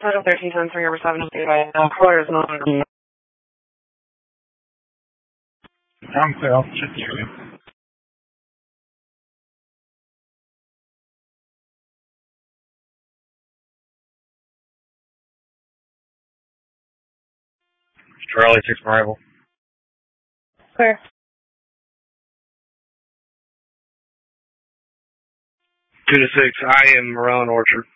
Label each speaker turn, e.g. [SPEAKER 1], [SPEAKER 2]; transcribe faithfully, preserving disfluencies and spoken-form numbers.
[SPEAKER 1] Total thirteen ten three over seven. Uh, caller is not.
[SPEAKER 2] I'm clear. I'll check you again. Charlie, six arrival.
[SPEAKER 1] Clear.
[SPEAKER 2] Two to six. I am Marone Orchard.